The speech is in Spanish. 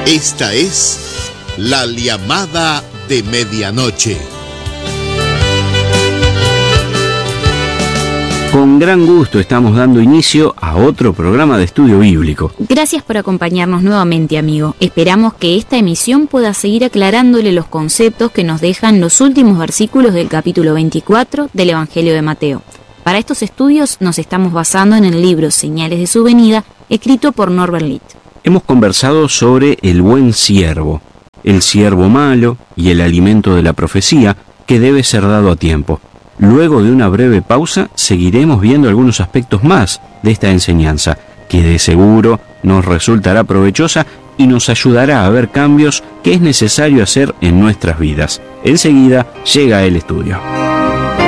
Esta es la llamada de medianoche. Con gran gusto estamos dando inicio a otro programa de estudio bíblico. Gracias por acompañarnos nuevamente, amigo. Esperamos que esta emisión pueda seguir aclarándole los conceptos que nos dejan los últimos versículos del capítulo 24 del Evangelio de Mateo. Para estos estudios nos estamos basando en el libro Señales de su venida, escrito por Norbert Litt. Hemos conversado sobre el buen siervo, el siervo malo y el alimento de la profecía que debe ser dado a tiempo. Luego de una breve pausa, seguiremos viendo algunos aspectos más de esta enseñanza, que de seguro nos resultará provechosa y nos ayudará a ver cambios que es necesario hacer en nuestras vidas. Enseguida llega el estudio.